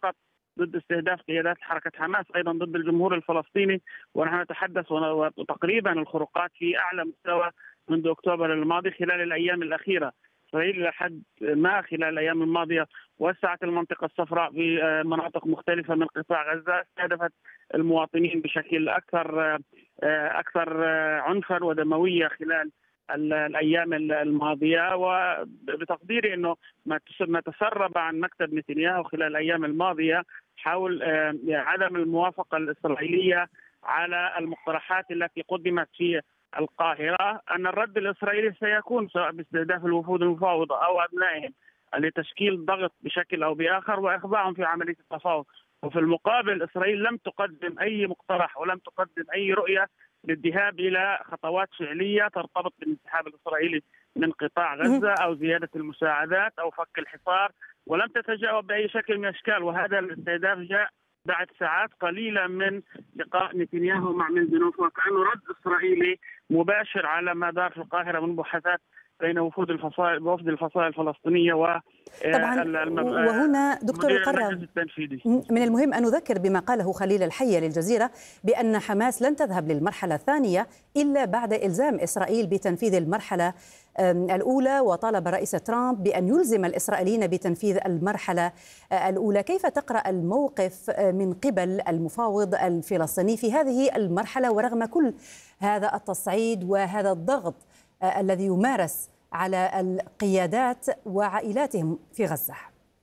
فقط ضد استهداف قيادات حركة حماس، أيضا ضد الجمهور الفلسطيني. ونحن نتحدث وتقريبا الخروقات في أعلى مستوى منذ أكتوبر الماضي خلال الأيام الأخيرة. إسرائيل إلى حد ما خلال الأيام الماضية وسعت المنطقة الصفراء في مناطق مختلفة من قطاع غزة، استهدفت المواطنين بشكل أكثر عنفا ودموية خلال الأيام الماضية. وبتقديري أنه ما تسرب عن مكتب نتنياهو خلال الأيام الماضية حول عدم الموافقة الإسرائيلية على المقترحات التي قدمت في القاهرة، أن الرد الإسرائيلي سيكون سواء باستهداف الوفود المفاوضة أو أبنائهم لتشكيل ضغط بشكل أو بآخر وإخضاعهم في عملية التفاوض. وفي المقابل إسرائيل لم تقدم أي مقترح ولم تقدم أي رؤية للذهاب إلى خطوات فعلية ترتبط بالانسحاب الإسرائيلي من قطاع غزة أو زيادة المساعدات أو فك الحصار، ولم تتجاوب بأي شكل من الأشكال. وهذا الاستهداف جاء بعد ساعات قليلة من لقاء نتنياهو مع منزلوف، وكأنه رد إسرائيلي مباشر على ما دار في القاهرة من مباحثات بين وفود الفصائل الفلسطينية و طبعا. وهنا دكتور القرة من المهم أن نذكر بما قاله خليل الحية للجزيرة بأن حماس لن تذهب للمرحلة الثانية إلا بعد إلزام إسرائيل بتنفيذ المرحلة الأولى، وطالب الرئيس ترامب بأن يلزم الإسرائيليين بتنفيذ المرحلة الأولى. كيف تقرأ الموقف من قبل المفاوض الفلسطيني في هذه المرحلة ورغم كل هذا التصعيد وهذا الضغط الذي يمارس على القيادات وعائلاتهم في غزة؟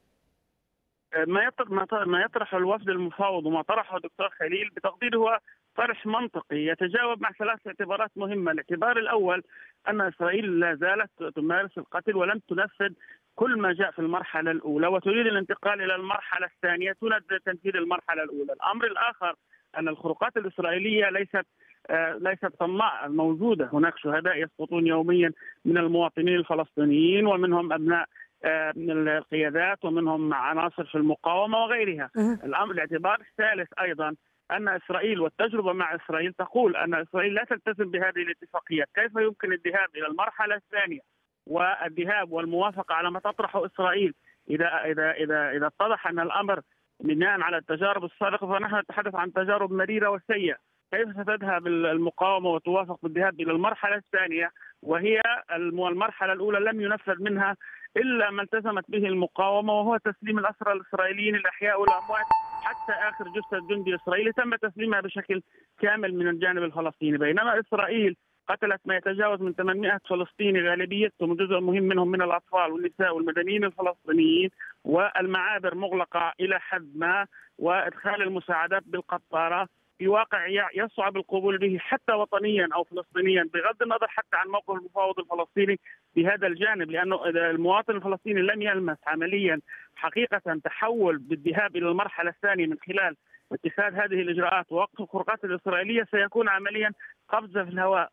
ما يطرح الوفد المفاوض وما طرحه دكتور خليل بتقديره هو طرح منطقي يتجاوب مع ثلاث اعتبارات مهمة. الاعتبار الأول أن إسرائيل لا زالت تمارس القتل ولم تنفذ كل ما جاء في المرحلة الأولى وتريد الانتقال إلى المرحلة الثانية دون تنفيذ المرحلة الأولى. الأمر الآخر أن الخروقات الإسرائيلية ليست طماعة موجودة. هناك شهداء يسقطون يوميا من المواطنين الفلسطينيين ومنهم أبناء من القيادات ومنهم عناصر في المقاومة وغيرها. الاعتبار الثالث أيضا أن إسرائيل والتجربة مع إسرائيل تقول أن إسرائيل لا تلتزم بهذه الاتفاقيات. كيف يمكن الذهاب إلى المرحلة الثانية والذهاب والموافقة على ما تطرحه إسرائيل إذا اتضح أن الأمر بناء على التجارب السابقة؟ فنحن نتحدث عن تجارب مريرة وسيئة. كيف ستذهب المقاومة وتوافق بالذهاب إلى المرحلة الثانية وهي المرحلة الأولى لم ينفذ منها إلا ما التزمت به المقاومة، وهو تسليم الأسرى الإسرائيليين الأحياء والأموات حتى آخر جثة جندي إسرائيلي تم تسليمها بشكل كامل من الجانب الفلسطيني. بينما إسرائيل قتلت ما يتجاوز من 800 فلسطيني، غالبيتهم جزء مهم منهم من الأطفال والنساء والمدنيين الفلسطينيين، والمعابر مغلقة إلى حد ما، وإدخال المساعدات بالقطارة في واقع يصعب القبول به حتى وطنيا أو فلسطينيا، بغض النظر حتى عن موقف المفاوض الفلسطيني في هذا الجانب، لأنه المواطن الفلسطيني لم يلمس عمليا حقيقة تحول بالذهاب إلى المرحلة الثانية من خلال اتخاذ هذه الإجراءات ووقف الخروقات الإسرائيلية، سيكون عمليا قفزة في الهواء.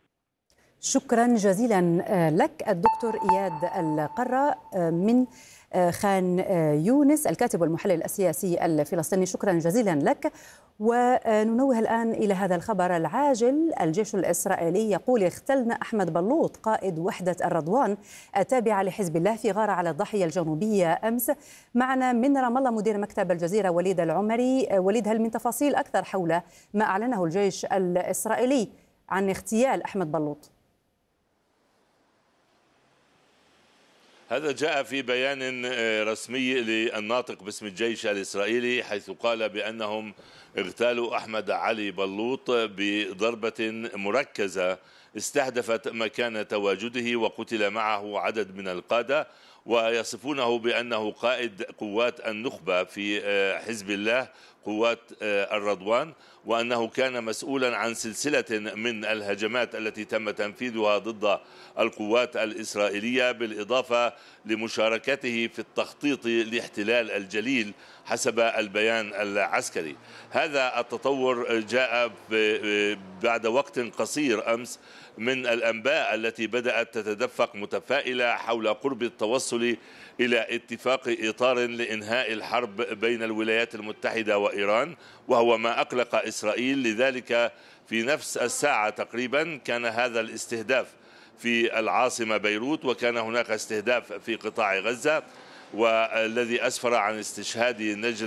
شكرا جزيلا لك الدكتور إياد القرة من خان يونس، الكاتب والمحلل السياسي الفلسطيني. شكرا جزيلا لك. وننوه الآن إلى هذا الخبر العاجل. الجيش الإسرائيلي يقول اغتلنا أحمد بلوط قائد وحدة الرضوان التابعة لحزب الله في غارة على الضاحية الجنوبية أمس. معنا من رام الله مدير مكتب الجزيرة وليد العمري. وليد، هل من تفاصيل أكثر حول ما أعلنه الجيش الإسرائيلي عن اغتيال أحمد بلوط؟ هذا جاء في بيان رسمي للناطق باسم الجيش الإسرائيلي، حيث قال بأنهم اغتالوا أحمد علي بلوط بضربة مركزة استهدفت مكان تواجده، وقتل معه عدد من القادة، ويصفونه بأنه قائد قوات النخبة في حزب الله قوات الرضوان، وأنه كان مسؤولا عن سلسلة من الهجمات التي تم تنفيذها ضد القوات الإسرائيلية، بالإضافة لمشاركته في التخطيط لاحتلال الجليل حسب البيان العسكري. هذا التطور جاء بعد وقت قصير أمس من الأنباء التي بدأت تتدفق متفائلة حول قرب التوصل إلى اتفاق إطار لإنهاء الحرب بين الولايات المتحدة وإيران، وهو ما أقلق إسرائيل. لذلك في نفس الساعة تقريبا كان هذا الاستهداف في العاصمة بيروت، وكان هناك استهداف في قطاع غزة، والذي أسفر عن استشهاد نجل